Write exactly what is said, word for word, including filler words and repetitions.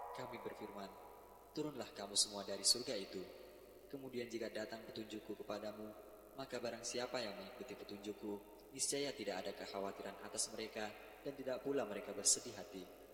Kami berfirman, turunlah kamu semua dari surga itu. Kemudian jika datang petunjukku kepadamu, maka barang siapa yang mengikuti petunjukku, niscaya tidak ada kekhawatiran atas mereka dan tidak pula mereka bersedih hati.